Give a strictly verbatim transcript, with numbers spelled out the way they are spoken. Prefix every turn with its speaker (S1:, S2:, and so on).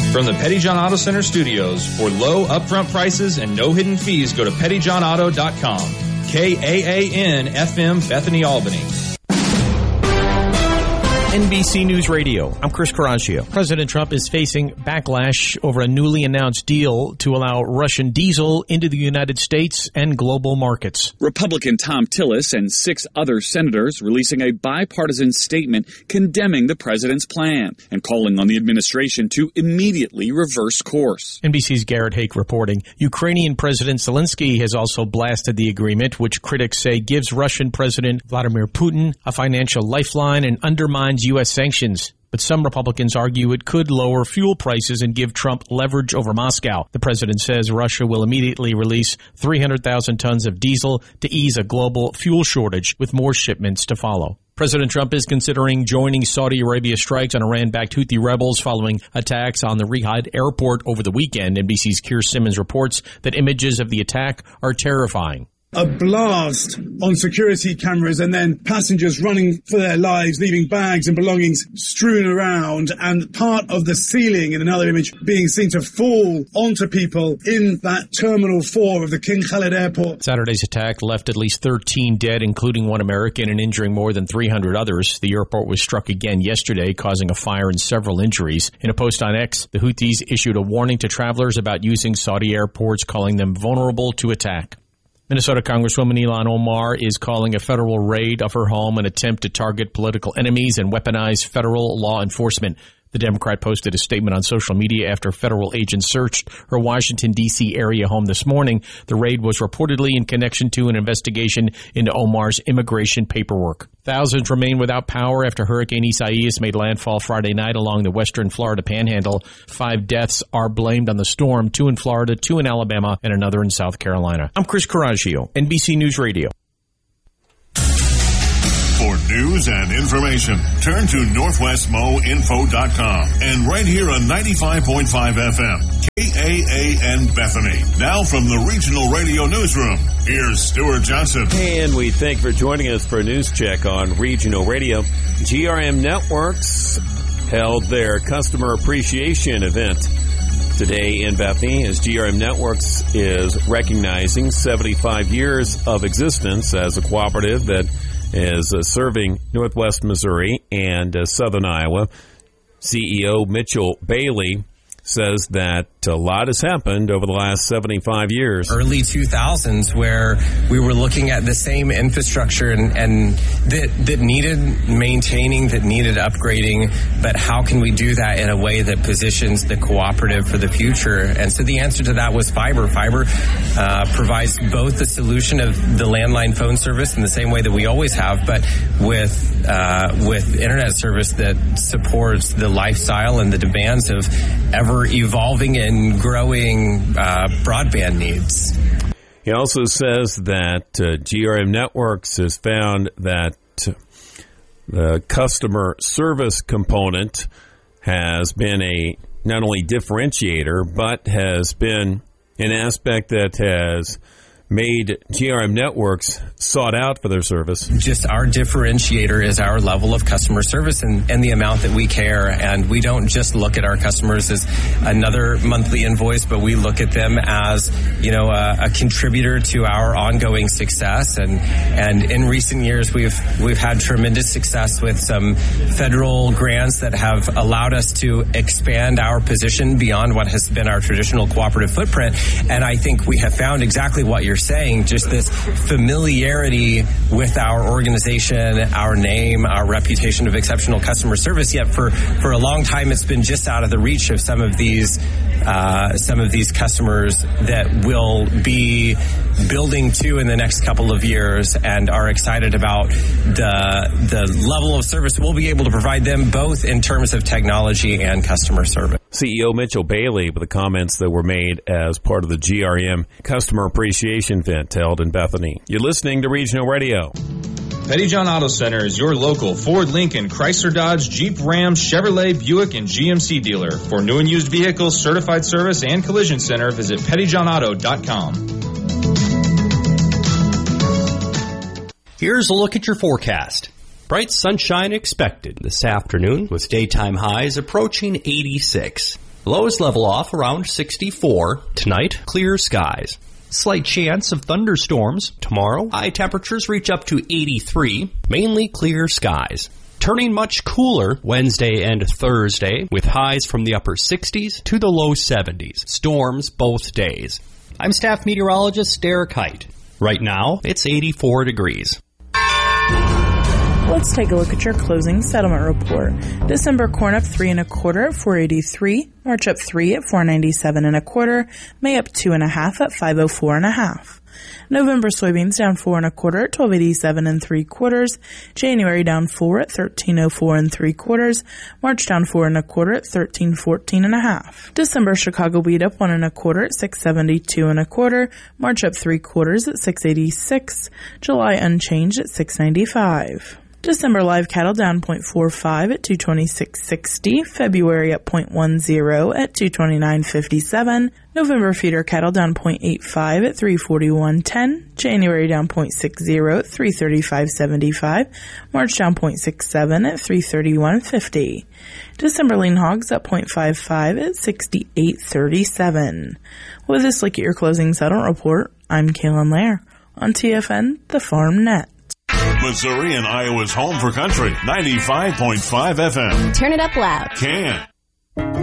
S1: From the Petty John Auto Center studios, for low upfront prices and no hidden fees, go to petty john auto dot com. K A A N F M, Bethany, Albany.
S2: N B C News Radio. I'm Chris Coraggio. President Trump is facing backlash over a newly announced deal to allow Russian diesel into the United States and global markets.
S3: Republican Thom Tillis and six other senators releasing a bipartisan statement condemning the president's plan and calling on the administration to immediately reverse course.
S2: N B C's Garrett Hake reporting. Ukrainian President Zelensky has also blasted the agreement, which critics say gives Russian President Vladimir Putin a financial lifeline and undermines U S sanctions. But some Republicans argue it could lower fuel prices and give Trump leverage over Moscow. The president says Russia will immediately release three hundred thousand tons of diesel to ease a global fuel shortage, with more shipments to follow. President Trump is considering joining Saudi Arabia's strikes on Iran-backed Houthi rebels following attacks on the Riyadh airport over the weekend. N B C's Keir Simmons reports that images of the attack are terrifying.
S4: A blast on security cameras and then passengers running for their lives, leaving bags and belongings strewn around, and part of the ceiling in another image being seen to fall onto people in that Terminal four of the King Khalid Airport.
S2: Saturday's attack left at least thirteen dead, including one American, and injuring more than three hundred others. The airport was struck again yesterday, causing a fire and several injuries. In a post on X, the Houthis issued a warning to travelers about using Saudi airports, calling them vulnerable to attack. Minnesota Congresswoman Ilhan Omar is calling a federal raid of her home an attempt to target political enemies and weaponize federal law enforcement. The Democrat posted a statement on social media after federal agents searched her Washington, D C area home this morning. The raid was reportedly in connection to an investigation into Omar's immigration paperwork. Thousands remain without power after Hurricane Isaias made landfall Friday night along the western Florida panhandle. Five deaths are blamed on the storm, two in Florida, two in Alabama, and another in South Carolina. I'm Chris Coraggio, N B C News Radio.
S5: For news and information, turn to northwest mo info dot com and right here on ninety-five point five F M, K A A N Bethany. Now from the Regional Radio Newsroom, here's Stuart Johnson.
S6: And we thank you for joining us for a news check on Regional Radio. G R M Networks held their customer appreciation event today in Bethany as G R M Networks is recognizing seventy-five years of existence as a cooperative that is uh, serving Northwest Missouri and uh, Southern Iowa. C E O Mitchell Bailey says that a lot has happened over the last seventy-five years.
S7: Early two thousands, where we were looking at the same infrastructure and, and that, that needed maintaining, that needed upgrading, but how can we do that in a way that positions the cooperative for the future? And so the answer to that was fiber. Fiber uh, provides both the solution of the landline phone service in the same way that we always have, but with uh, with internet service that supports the lifestyle and the demands of ever evolving and growing uh, broadband needs.
S6: He also says that uh, G R M Networks has found that the customer service component has been a not only differentiator, but has been an aspect that has made G R M Networks sought out for their service.
S7: Just our differentiator is our level of customer service and, and the amount that we care. And we don't just look at our customers as another monthly invoice, but we look at them as, you know, a, a contributor to our ongoing success. And and in recent years, we've we've had tremendous success with some federal grants that have allowed us to expand our position beyond what has been our traditional cooperative footprint. And I think we have found exactly what you're saying, just this familiarity with our organization, our name, our reputation of exceptional customer service. Yet for, for a long time, it's been just out of the reach of some of these uh, some of these customers that will be building to in the next couple of years and are excited about the the level of service we'll be able to provide them, both in terms of technology and customer service.
S6: C E O Mitchell Bailey with the comments that were made as part of the G R M Customer Appreciation event held in Bethany. You're listening to Regional Radio.
S1: Petty John Auto Center is your local Ford, Lincoln, Chrysler, Dodge, Jeep, Ram, Chevrolet, Buick, and G M C dealer. For new and used vehicles, certified service, and collision center, visit petty john auto dot com.
S8: Here's a look at your forecast. Bright sunshine expected this afternoon with daytime highs approaching eighty-six. Lows level off around sixty-four. Tonight, clear skies. Slight chance of thunderstorms. Tomorrow, high temperatures reach up to eighty-three. Mainly clear skies. Turning much cooler Wednesday and Thursday, with highs from the upper sixties to the low seventies. Storms both days. I'm staff meteorologist Derek Height. Right now, it's eighty-four degrees.
S9: Let's take a look at your closing settlement report. December corn up three and a quarter at four eighty-three. March up three at four ninety-seven and a quarter. May up two and a half at five oh four and a half. November soybeans down four and a quarter at twelve eighty-seven and three quarters. January down four at thirteen oh four and three quarters. March down four and a quarter at thirteen fourteen and a half. December Chicago wheat up one and a quarter at six seventy-two and a quarter. March up three quarters at six eighty-six. July unchanged at six ninety-five. December live cattle down zero point four five at two twenty-six sixty. February up zero point one zero at two twenty-nine fifty-seven. November feeder cattle down zero point eight five at three forty-one ten. January down zero point six zero at three thirty-five seventy-five. March down zero point six seven at three thirty-one fifty. December lean hogs up zero point five five at sixty-eight thirty-seven. With this look at your closing settlement report, I'm Kaylin Lair on T F N, the Farm Net.
S5: Missouri and Iowa's home for country, ninety-five point five F M.
S10: Turn it up loud.
S5: Can.